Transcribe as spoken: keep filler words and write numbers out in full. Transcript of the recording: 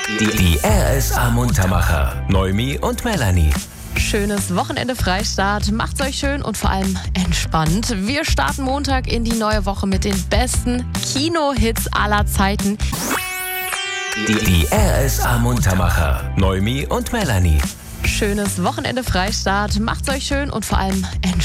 Die, die R S A Muntermacher. Noemi und Melanie. Schönes Wochenende Freistaat. Macht's euch schön und vor allem entspannt. Wir starten Montag in die neue Woche mit den besten Kino-Hits aller Zeiten. Die, die R S A Muntermacher. Noemi und Melanie. Schönes Wochenende Freistaat. Macht's euch schön und vor allem entspannt.